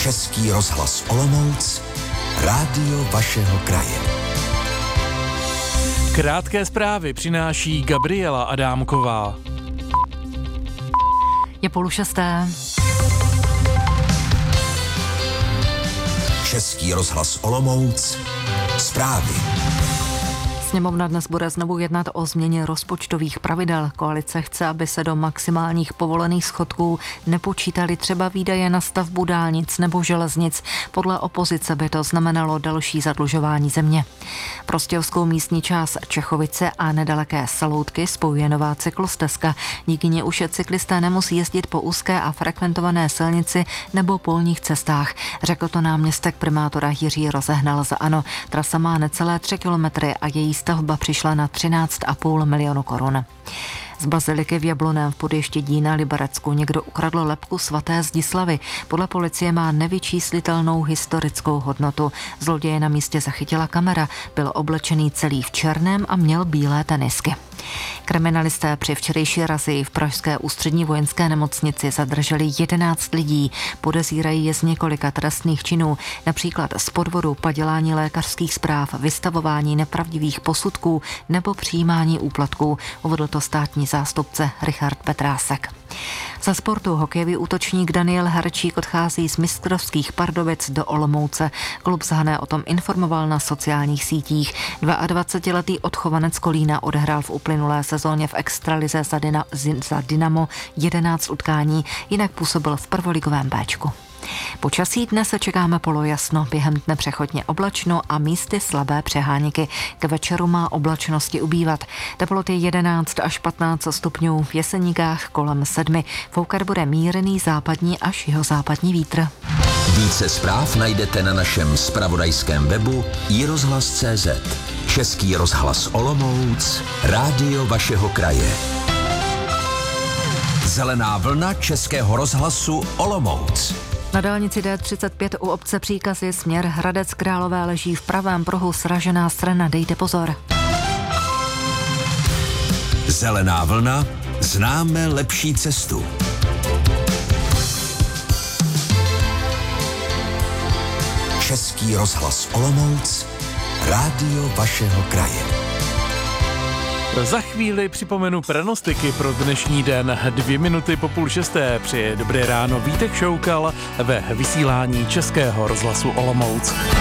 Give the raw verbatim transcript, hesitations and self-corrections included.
Český rozhlas Olomouc, rádio vašeho kraje. Krátké zprávy přináší Gabriela Adámková. Je půl šesté. Český rozhlas Olomouc, zprávy. Sněmovna dnes bude znovu jednat o změně rozpočtových pravidel. Koalice chce, aby se do maximálních povolených schodků nepočítaly třeba výdaje na stavbu dálnic nebo železnic. Podle opozice by to znamenalo další zadlužování země. Prostějovskou místní část Čechovice a nedaleké Saloutky spojuje nová cyklostezka. Díky ní už cyklisté nemusí jezdit po úzké a frekventované silnici nebo polních cestách. Řekl to náměstek primátora Jiří Rozehnal za ANO. Trasa má necelé tři kilometry a její stavba přišla na třináct a půl milionu korun. Z baziliky v Jablonném v Podještědí na Liberecku někdo ukradl lebku svaté Zdislavy. Podle policie má nevyčíslitelnou historickou hodnotu. Zloděje na místě zachytila kamera, byl oblečený celý v černém a měl bílé tenisky. Kriminalisté při včerejší razii v pražské ústřední vojenské nemocnici zadrželi jedenáct lidí. Podezírají je z několika trestných činů, například z podvodu, padělání lékařských zpráv, vystavování nepravdivých posudků nebo přijímání úplatků, uvedl to státní zástupce Richard Petrásek. Za sportu hokejový útočník Daniel Herčík odchází z mistrovských Pardubic do Olomouce. Klub z Hané o tom informoval na sociálních sítích. dvacetiletý odchovanec Kolína odehrál v uplynulé sezóně v extralize za, Dyna, za Dynamo jedenáct utkání, jinak působil v prvoligovém béčku. Počasí dnes se čekáme polojasno, během dne přechodně oblačno a místy slabé přeháněky. K večeru má oblačnosti ubývat. Teploty jedenáct až patnáct stupňů, v Jeseníkách kolem sedmi. Foukat bude mírný západní až jihozápadní vítr. Více zpráv najdete na našem zpravodajském webu i rozhlas tečka cé zet. Český rozhlas Olomouc, rádio vašeho kraje. Zelená vlna Českého rozhlasu Olomouc. Na dálnici D třicet pět u obce Příkazy směr Hradec Králové leží v pravém pruhu sražená strana, dejte pozor. Zelená vlna, známe lepší cestu. Český rozhlas Olomouc, rádio vašeho kraje. Za chvíli připomenu pranostiky pro dnešní den. Dvě minuty po půl šesté přeje dobré ráno Vítek Šoukal ve vysílání Českého rozhlasu Olomouc.